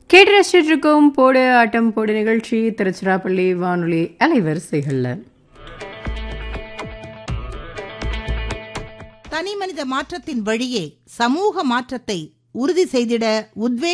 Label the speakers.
Speaker 1: கேட்டு ரசிச்சுட்டு இருக்கோம் போடு ஆட்டம் போடு நிகழ்ச்சி திருச்சிராப்பள்ளி வானொலி அலைவரிசைகள்ல.
Speaker 2: தனி மனித மாற்றத்தின் வழியே சமூக மாற்றத்தை உறுதி செய்திட உத்வேக